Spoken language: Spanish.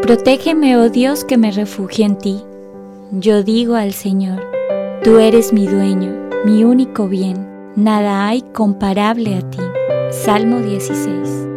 Protégeme, oh Dios, que me refugio en ti. Yo digo al Señor, tú eres mi dueño, mi único bien, nada hay comparable a ti. Salmo 16.